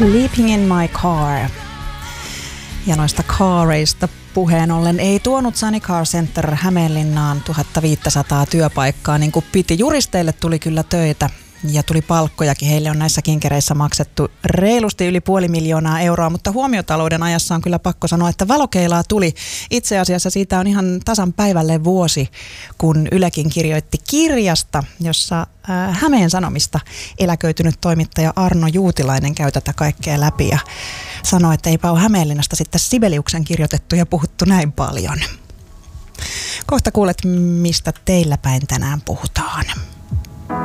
Sleeping in my car. Ja noista kaareista puheen ollen ei tuonut Sunny Car Center Hämeenlinnaan 1500 työpaikkaa niin kuin piti. Juristeille tuli kyllä töitä ja tuli palkkojakin. Heille on näissä kinkereissä maksettu reilusti yli 500 000 euroa, mutta huomiotalouden ajassa on kyllä pakko sanoa, että valokeilaa tuli. Itse asiassa siitä on ihan tasan päivälle vuosi, kun Ylekin kirjoitti kirjasta, jossa Hämeen Sanomista eläköitynyt toimittaja Arno Juutilainen käy tätä kaikkea läpi ja sanoi, että eipä ole Hämeenlinnasta sitten Sibeliuksen kirjoitettu ja puhuttu näin paljon. Kohta kuulet, mistä teillä päin tänään puhutaan.